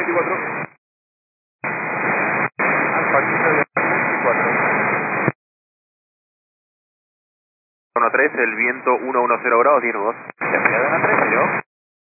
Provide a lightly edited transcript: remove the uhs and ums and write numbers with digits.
24. Alfa Kilo 24. 13, el viento 110 grados, 10 nudos. Bienvenido a 13, yo.